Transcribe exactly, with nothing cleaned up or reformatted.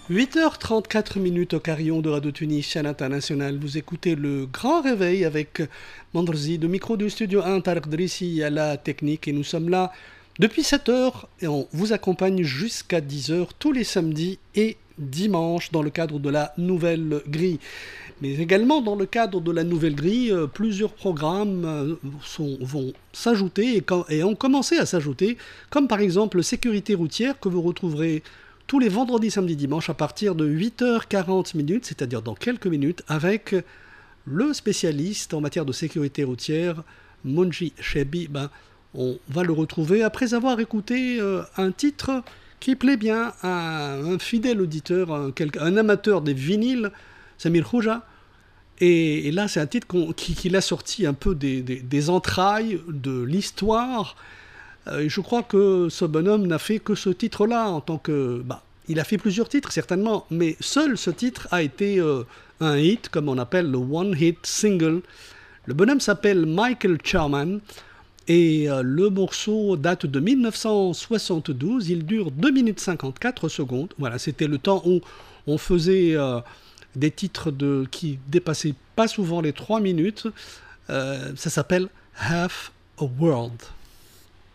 huit heures trente-quatre minutes au carillon de Radio Tunis, chaîne internationale. Vous écoutez le grand réveil avec Mandrzi, de micro du studio un, Tarek Drissi à la technique. Et nous sommes là depuis sept heures et on vous accompagne jusqu'à dix heures tous les samedis et dimanches dans le cadre de la nouvelle grille. Mais également dans le cadre de la nouvelle grille, euh, plusieurs programmes euh, sont, vont s'ajouter et, quand- et ont commencé à s'ajouter, comme par exemple Sécurité routière que vous retrouverez tous les vendredis, samedis, dimanches à partir de huit heures quarante minutes, c'est-à-dire dans quelques minutes, avec le spécialiste en matière de sécurité routière, Monji Chebi. Ben, on va le retrouver après avoir écouté euh, un titre qui plaît bien à un fidèle auditeur, un, quel- un amateur des vinyles, Samir Khouja. Et, et là, c'est un titre qu'on- qui, qui l'a sorti un peu des, des- des entrailles de l'histoire. Euh, et je crois que ce bonhomme n'a fait que ce titre-là en tant que... Bah, il a fait plusieurs titres, certainement, mais seul ce titre a été euh, un hit, comme on appelle le one-hit single. Le bonhomme s'appelle Michael Charman, et euh, le morceau date de mille neuf cent soixante-douze. Il dure deux minutes cinquante-quatre secondes. Voilà, c'était le temps où on faisait euh, des titres de, qui dépassaient pas souvent les trois minutes. Euh, ça s'appelle Half a World.